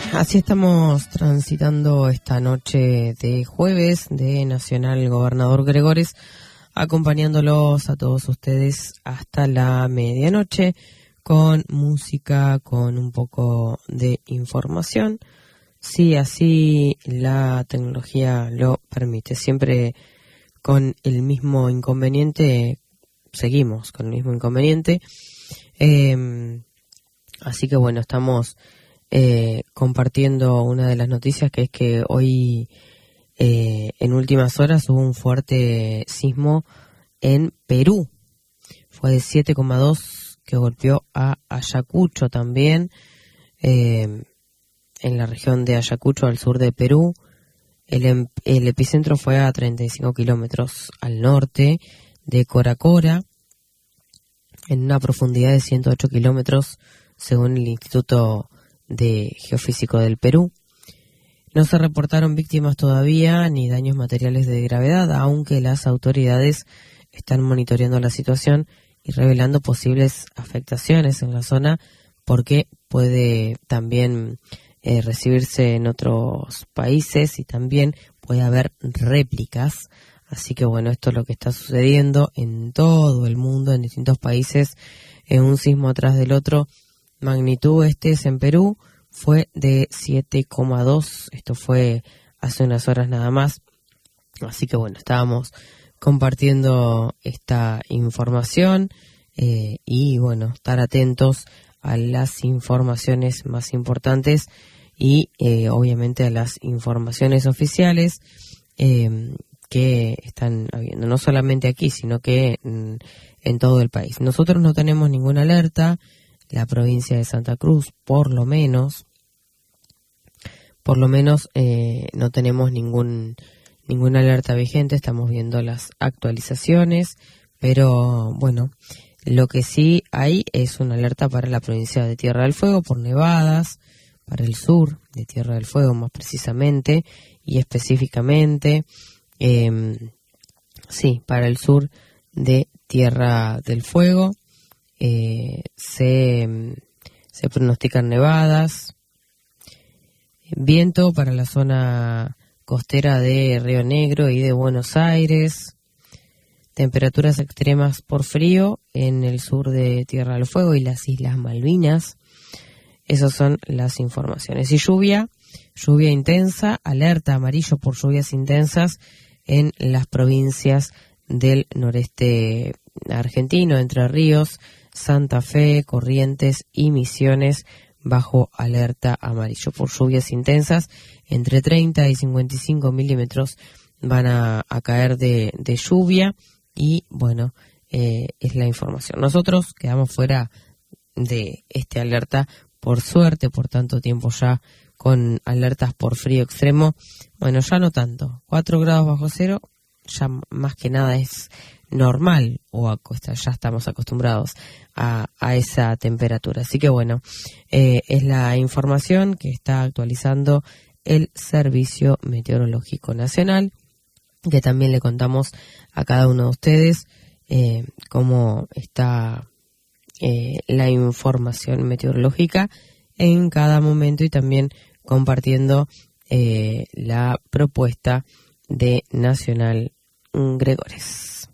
Así estamos transitando esta noche de jueves de Nacional Gobernador Gregores, acompañándolos a todos ustedes hasta la medianoche con música, con un poco de información, si así la tecnología lo permite. Siempre con el mismo inconveniente, seguimos con el mismo inconveniente, así que bueno, estamos compartiendo una de las noticias, que es que hoy en últimas horas hubo un fuerte sismo en Perú. Fue de 7,2 que golpeó a Ayacucho también, en la región de Ayacucho, al sur de Perú. El epicentro fue a 35 kilómetros al norte de Coracora, en una profundidad de 108 kilómetros, según el Instituto de Geofísico del Perú. No se reportaron víctimas todavía ni daños materiales de gravedad, aunque las autoridades están monitoreando la situación y revelando posibles afectaciones en la zona, porque puede también recibirse en otros países y también puede haber réplicas. Así que bueno, esto es lo que está sucediendo en todo el mundo, en distintos países, en un sismo atrás del otro. Magnitud es en Perú, fue de 7,2, esto fue hace unas horas nada más. Así que bueno, estábamos compartiendo esta información y bueno, estar atentos a las informaciones más importantes y obviamente a las informaciones oficiales que están habiendo, no solamente aquí, sino que en todo el país. Nosotros no tenemos ninguna alerta. La provincia de Santa Cruz, por lo menos no tenemos ninguna alerta vigente. Estamos viendo las actualizaciones, pero bueno, lo que sí hay es una alerta para la provincia de Tierra del Fuego por nevadas, para el sur de Tierra del Fuego más precisamente y específicamente, para el sur de Tierra del Fuego. Se pronostican nevadas, viento para la zona costera de Río Negro y de Buenos Aires, temperaturas extremas por frío en el sur de Tierra del Fuego y las Islas Malvinas. Esas son las informaciones. Y lluvia intensa, alerta amarillo por lluvias intensas en las provincias del noreste argentino, Entre Ríos, Santa Fe, Corrientes y Misiones, bajo alerta amarillo por lluvias intensas. Entre 30 y 55 milímetros van a caer de lluvia y bueno, es la información. Nosotros quedamos fuera de este alerta, por suerte, por tanto tiempo ya con alertas por frío extremo. Bueno, ya no tanto, 4 grados bajo cero, ya más que nada es normal, ya estamos acostumbrados a esa temperatura. Así que bueno, es la información que está actualizando el Servicio Meteorológico Nacional, que también le contamos a cada uno de ustedes cómo está la información meteorológica en cada momento, y también compartiendo la propuesta de Nacional Gregores.